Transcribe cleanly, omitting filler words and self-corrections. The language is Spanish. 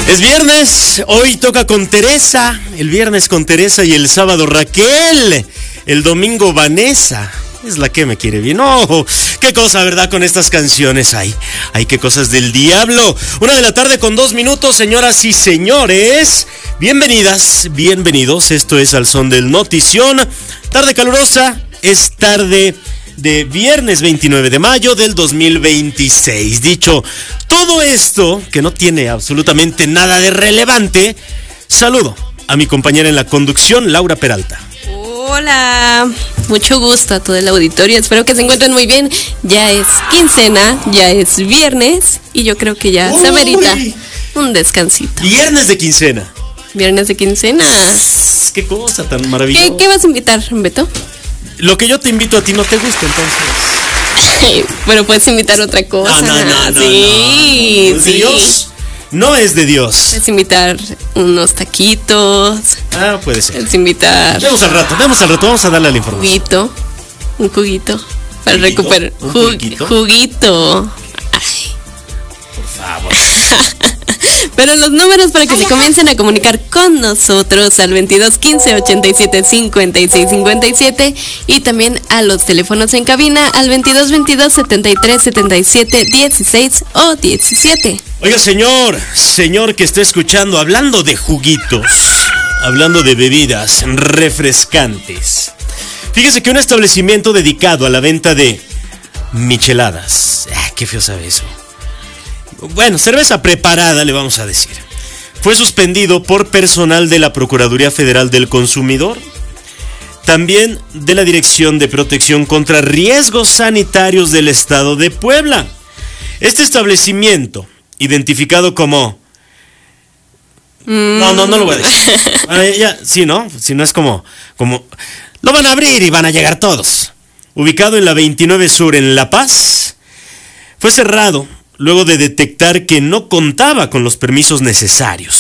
Es viernes, hoy toca con Teresa, el viernes con Teresa y el sábado Raquel, el domingo Vanessa. Es la que me quiere bien. ¡Oh! ¡Qué cosa, verdad, con estas canciones! ¡Ay, qué cosas del diablo! 1:02 p.m, señoras y señores. Bienvenidas, bienvenidos. Esto es Al Son del Notición. Tarde calurosa, es tarde de viernes 29 de mayo del 2026. Dicho todo esto, que no tiene absolutamente nada de relevante, saludo a mi compañera en la conducción, Laura Peralta. Hola, mucho gusto a todo el auditorio, espero que se encuentren muy bien. Ya es quincena, ya es viernes y yo creo que ya se amerita un descansito. Viernes de quincena. Viernes de quincena. Qué cosa tan maravillosa. ¿Qué vas a invitar, Beto? Lo que yo te invito a ti no te gusta, entonces. Ay, pero puedes invitar otra cosa. No. Sí. ¿De Dios? No es de Dios. Puedes invitar unos taquitos. Puede ser. Puedes invitar. Vemos al rato, vamos a darle la información. Un juguito. Para recuperar. Juguito. Ay. Por favor. Pero los números para que se comiencen a comunicar con nosotros al 22 15 87 56 57 y también a los teléfonos en cabina al 22 22 73 77 16 o 17. Oiga, señor que está escuchando, hablando de juguitos, hablando de bebidas refrescantes. Fíjese que un establecimiento dedicado a la venta de micheladas, qué feo sabe eso. Bueno, cerveza preparada, le vamos a decir. Fue suspendido por personal de la Procuraduría Federal del Consumidor, también de la Dirección de Protección contra Riesgos Sanitarios del Estado de Puebla. Este establecimiento, identificado como... No lo voy a decir. Sí, ¿no? Si no es como... Lo van a abrir y van a llegar todos. Ubicado en la 29 Sur en La Paz, fue cerrado luego de detectar que no contaba con los permisos necesarios.